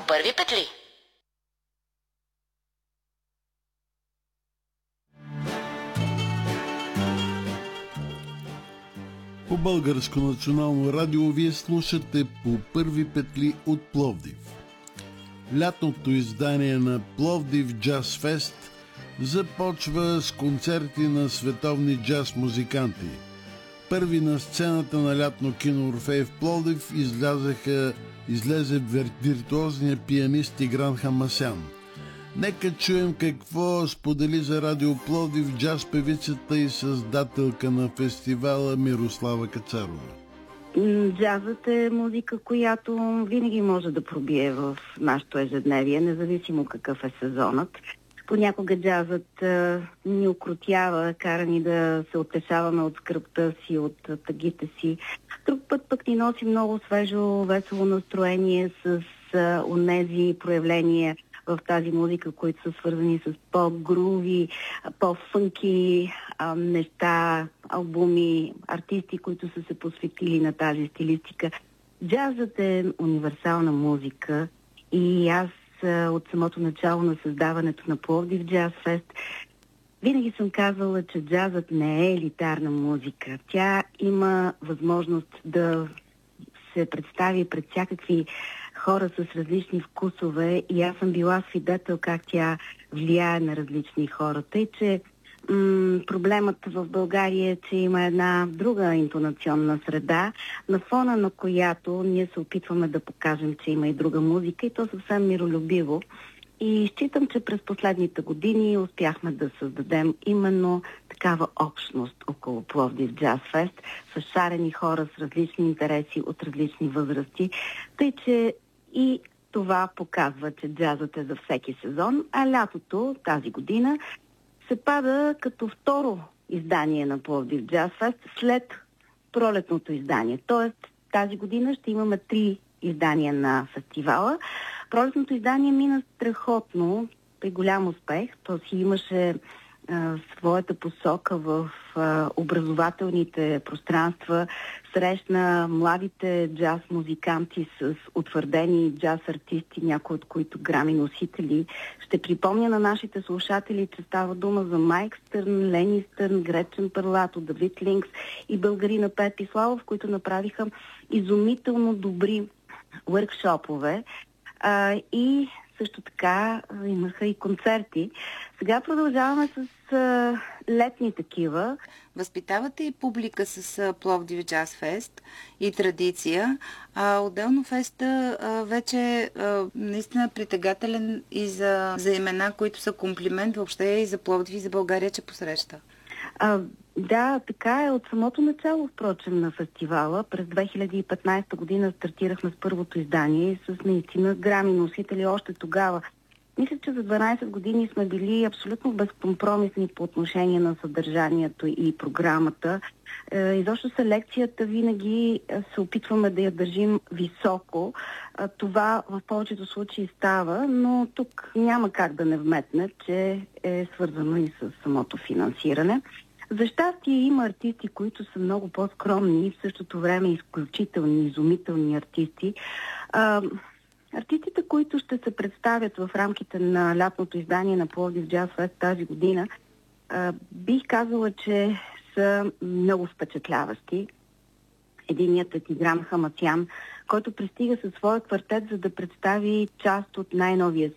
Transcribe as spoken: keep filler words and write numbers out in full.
първи петли. По Българско национално радио вие слушате по първи петли от Пловдив. Лятното издание на Пловдив Джаз Фест започва с концерти на световни джаз музиканти. Първи на сцената на лятно кино Орфей в Пловдив излязаха, излезе виртуозният пианист Тигран Хамасян. Нека чуем какво сподели за Радио Пловдив джаз певицата и създателка на фестивала Мирослава Кацарова. Джазът е музика, която винаги може да пробие в нашето ежедневие, независимо какъв е сезонът. Понякога джазът а, ни окротява, кара ни да се утешаваме от скръбта си, от а, тъгите си. Друг път пък ни носи много свежо, весело настроение с а, онези проявления в тази музика, които са свързани с по-груви, по-фънки а, неща, албуми, артисти, които са се посветили на тази стилистика. Джазът е универсална музика и аз а, от самото начало на създаването на Пловдив Джаз Фест винаги съм казвала, че джазът не е елитарна музика. Тя има възможност да се представи пред всякакви хора с различни вкусове и аз съм била свидетел как тя влияе на различни хора. Тъй, че м- проблемът в България е, че има една друга интонационна среда, на фона на която ние се опитваме да покажем, че има и друга музика и то съвсем миролюбиво. И считам, че през последните години успяхме да създадем именно такава общност около Пловдив Джаз Фест с шарени хора с различни интереси от различни възрасти. Тъй, че и това показва, че джазът е за всеки сезон, а лятото тази година се пада като второ издание на Пловдив Джаз Фест след пролетното издание. Тоест тази година ще имаме три издания на фестивала. Пролетното издание мина страхотно, при голям успех. То си имаше а, своята посока в а, образователните пространства, срещна младите джаз музиканти с утвърдени джаз артисти, някои от които грами носители. Ще припомня на нашите слушатели, че става дума за Майк Стърн, Лени Стърн, Гречен Перлато, Давид Линкс и българина Пепи Славов, които направиха изумително добри workshoпове. А, и също така а, имаха и концерти. Сега продължаваме с а, летни такива. Възпитавате и публика с а, Пловдив Джаз Фест и традиция. А отделно феста а, вече а, наистина притегателен и за, за имена, които са комплимент въобще и за Пловдив и за България, че посреща. А, да, така е. От самото начало, впрочем, на фестивала. През две хиляди и петнадесета година стартирахме с първото издание и с наистина грами носители още тогава. Мисля, че за дванадесет години сме били абсолютно безкомпромисни по отношение на съдържанието и програмата. Е, изобщо селекцията винаги се опитваме да я държим високо. Е, това в повечето случаи става, но тук няма как да не вметне, че е свързано и с самото финансиране. За щастие има артисти, които са много по-скромни и в същото време изключителни, изумителни артисти. А, артистите, които ще се представят в рамките на лятното издание на Пловдив Джаз Фест тази година, а, бих казала, че са много впечатляващи. Единият е Тигран Хамасян, който пристига със своя квартет, за да представи част от най-новия